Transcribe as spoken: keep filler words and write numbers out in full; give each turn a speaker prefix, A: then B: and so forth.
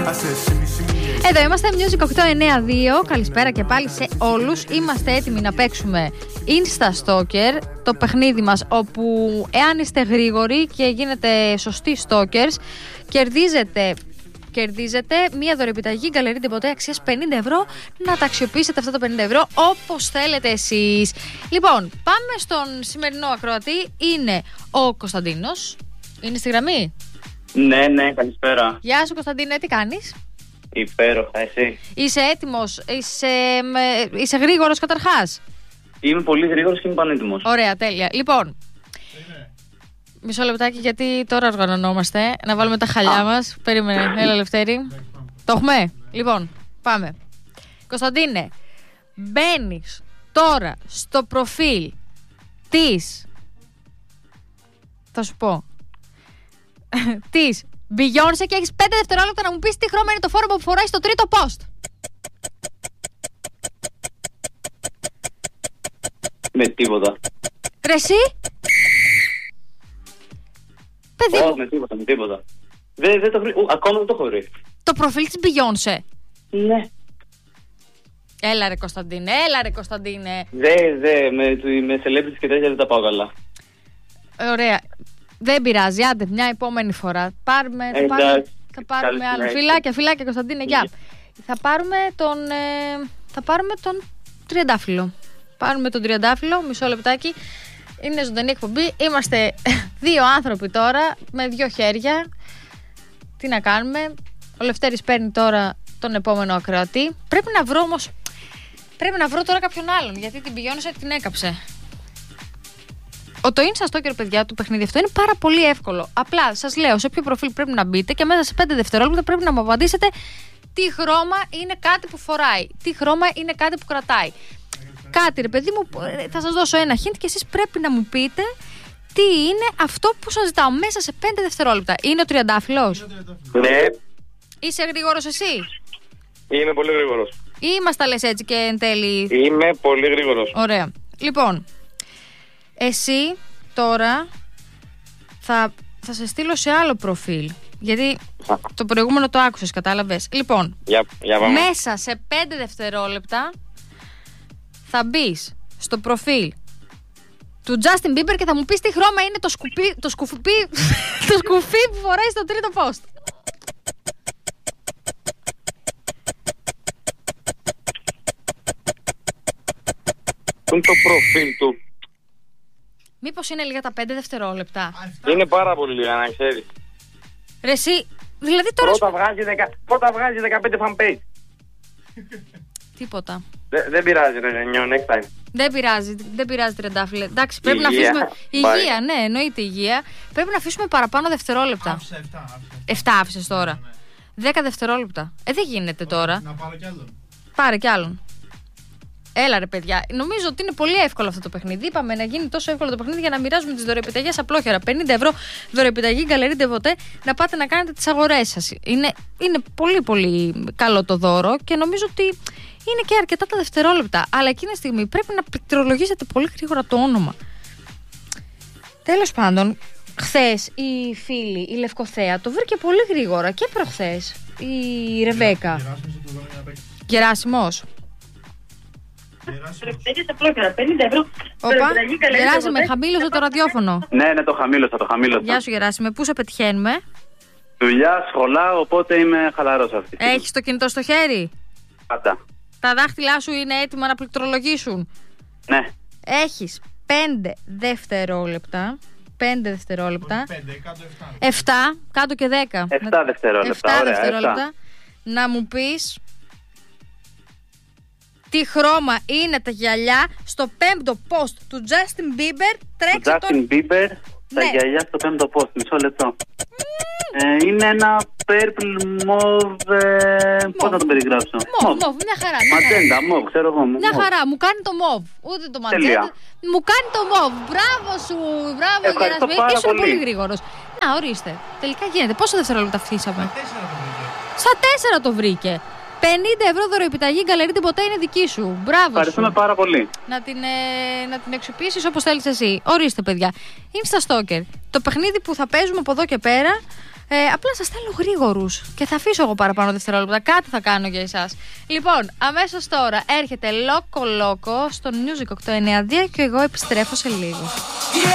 A: Εδώ είμαστε, Music οκτώ εννιά δύο. Καλησπέρα και πάλι σε όλους. Είμαστε έτοιμοι να παίξουμε Insta Stalker, το παιχνίδι μας, όπου εάν είστε γρήγοροι και γίνετε σωστοί stalkers, κερδίζετε, κερδίζετε μία δωρεοπιταγή Γκαλερί Ντεποτέ αξίας πενήντα ευρώ. Να τα αξιοποιήσετε αυτά τα πενήντα ευρώ όπως θέλετε εσείς. Λοιπόν, πάμε στον σημερινό ακροατή. Είναι ο Κωνσταντίνος. Είναι στη γραμμή?
B: Ναι, ναι, καλησπέρα.
A: Γεια σου Κωνσταντίνε, τι κάνεις?
B: Υπέροχα, εσύ?
A: Είσαι έτοιμος, είσαι, είσαι γρήγορος καταρχάς?
B: Είμαι πολύ γρήγορος και είμαι πανέτοιμος.
A: Ωραία, τέλεια. Λοιπόν, είναι. Μισό λεπτάκι γιατί τώρα οργανωνόμαστε. Να βάλουμε τα χαλιά Α. μας. Περίμενε, έλα Λευτέρη. Το έχουμε? Λοιπόν, πάμε. Κωνσταντίνε, μπαίνεις τώρα στο προφίλ της, θα σου πω, της Beyoncé και έχεις πέντε δευτερόλεπτα να μου πεις τι χρώμα είναι το φόρμα που φοράει στο τρίτο post.
B: Με τίποτα.
A: Ρε εσύ? Παιδί
B: Όχι, με τίποτα, με τίποτα. Δεν, δεν το βρει, ακόμα δεν το έχω βρει.
A: Το προφίλ της Beyoncé?
B: Ναι.
A: Έλα ρε Κωνσταντίνε, έλα ρε Κωνσταντίνε.
B: Δε, δε, με, με celebrities και τέτοια δεν τα πάω καλά.
A: Ωραία. Δεν πειράζει, άντε μια επόμενη φορά. Πάρουμε, θα πάρουμε, θα πάρουμε άλλο. Φιλάκια, φιλάκια Κωνσταντίνε, γεια. Θα πάρουμε τον, ε, θα πάρουμε τον τριαντάφυλλο. Πάρουμε τον τριαντάφυλλο, μισό λεπτάκι. Είναι ζωντανή εκπομπή. Είμαστε δύο άνθρωποι τώρα με δύο χέρια. Τι να κάνουμε? Ο Λευτέρης παίρνει τώρα τον επόμενο ακροατή. Πρέπει να βρω όμως, πρέπει να βρω τώρα κάποιον άλλον, γιατί την Beyoncé την έκαψε. Ο το Insta Stalker, παιδιά, του παιχνίδι αυτό είναι πάρα πολύ εύκολο. Απλά σας λέω σε ποιο προφίλ πρέπει να μπείτε και μέσα σε πέντε δευτερόλεπτα πρέπει να μου απαντήσετε τι χρώμα είναι κάτι που φοράει, τι χρώμα είναι κάτι που κρατάει. Κάτι, ρε παιδί μου, θα σας δώσω ένα hint και εσείς πρέπει να μου πείτε τι είναι αυτό που σας ζητάω μέσα σε πέντε δευτερόλεπτα. Είναι ο τριαντάφυλλος?
B: Ναι.
A: Είσαι γρήγορος εσύ?
B: Είμαι πολύ γρήγορος.
A: Ή μας τα λες έτσι και εν τέλει?
B: Είμαι πολύ γρήγορος.
A: Ωραία. Λοιπόν, εσύ τώρα θα, θα σε στείλω σε άλλο προφίλ. Γιατί το προηγούμενο το άκουσες, κατάλαβες. Λοιπόν,
B: για, για
A: μέσα σε πέντε δευτερόλεπτα θα μπεις στο προφίλ του Justin Bieber και θα μου πεις τι χρώμα είναι το σκουπί, το σκουφί, το σκουφί που φοράει στο τρίτο post.
B: Πού είναι το προφίλ του?
A: Μήπως είναι λίγα τα πέντε δευτερόλεπτα?
B: Είναι πάρα πολύ λίγα, να ξέρεις.
A: Ρε εσύ, δηλαδή τώρα...
B: Πρώτα βγάζει, δεκα... Πρώτα βγάζει δεκαπέντε fan page.
A: Τίποτα.
B: Δε, δεν πειράζει, ρε νιώ, next time.
A: Δεν πειράζει, δεν πειράζει τριαντάφυλλε. Εντάξει, πρέπει
B: υγεία.
A: να αφήσουμε.
B: Πάει.
A: Υγεία, ναι, εννοείται υγεία. Πρέπει να αφήσουμε παραπάνω δευτερόλεπτα.
C: Άφησα επτά.
A: επτά άφησες τώρα. Ναι, ναι. δέκα δευτερόλεπτα. Ε, δεν γίνεται τώρα.
C: Να πάρω κι άλλον.
A: Πάρε κι άλλον. Έλα ρε παιδιά, νομίζω ότι είναι πολύ εύκολο αυτό το παιχνίδι. Είπαμε να γίνει τόσο εύκολο το παιχνίδι για να μοιράζουμε τις δωρεοπιταγές απλόχερα. πενήντα ευρώ δωρεοπιταγή Γκαλερί Ντεποτέ, να πάτε να κάνετε τις αγορές σας. Είναι, είναι πολύ πολύ καλό το δώρο και νομίζω ότι είναι και αρκετά τα δευτερόλεπτα. Αλλά εκείνη τη στιγμή πρέπει να πληκτρολογήσετε πολύ γρήγορα το όνομα. Τέλος πάντων, χθες η φίλη, η Λευκοθέα, το βρήκε πολύ γρήγορα και προχθές η Ρεβέκα. Γεράσιμος.
B: πενήντα ευρώ.
A: Όπα, Γεράσιμε, χαμήλωσε το ραδιόφωνο.
B: Ναι, ναι, το χαμήλωσα, το χαμήλωσα.
A: Γεια σου Γεράσιμε, πού σε πετυχαίνουμε?
B: Δουλειά, σχολά, οπότε είμαι χαλαρός αυτή.
A: Έχεις το κινητό στο χέρι?
B: Πάντα.
A: Τα δάχτυλά σου είναι έτοιμα να πληκτρολογήσουν?
B: Ναι.
A: Έχεις πέντε δευτερόλεπτα. πέντε δευτερόλεπτα.
C: πέντε, κάτω εφτά.
A: επτά, κάτω και δέκα.
B: επτά δευτερόλεπτα.
A: επτά δευτερόλεπτα. Να μου πεις τι χρώμα είναι τα γυαλιά στο πέμπτο post του Justin Bieber. Τρέξε
B: Justin
A: τον...
B: Bieber, τα
A: ναι.
B: γυαλιά στο πέμπτο post. Μισό λεπτό. Mm. Ε, είναι ένα purple mauve. Πώς να το περιγράψω?
A: Μοβ, μοβ, μια χαρά.
B: Ματζέντα, μοβ, ξέρω εγώ.
A: Μια χαρά, μου κάνει το μοβ. Ούτε το ματζέντα. Μου κάνει το μοβ. Μπράβο σου, μπράβο Γεράσιμη. Ήσουν πολύ γρήγορος. Να, ορίστε. Τελικά γίνεται. Πόσα δευτερόλεπτα αφήσαμε? Στα τέσσερα το βρήκε. πενήντα ευρώ δωρεοπιταγή Γκαλερί Ντεποτέ είναι δική σου. Μπράβο.
B: Ευχαριστούμε πάρα πολύ.
A: Να την, ε, να την αξιοποιήσεις όπως θέλεις εσύ. Ορίστε, παιδιά. Insta Stalker. Το παιχνίδι που θα παίζουμε από εδώ και πέρα Ε, απλά σας θέλω γρήγορους και θα αφήσω εγώ παραπάνω δευτερόλεπτα. Κάτι θα κάνω για εσάς. Λοιπόν, αμέσως τώρα έρχεται Λόκο Λόκο στο Music οκτακόσια ενενήντα δύο και εγώ επιστρέφω σε λίγο.